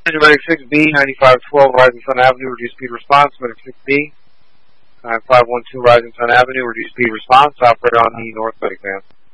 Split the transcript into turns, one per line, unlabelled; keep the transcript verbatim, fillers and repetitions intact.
Medic six B, ninety-five twelve Rising Sun Avenue, reduced speed response. Medic six B, nine five one two Rising Sun Avenue, reduced speed response. Operator on the north medic van.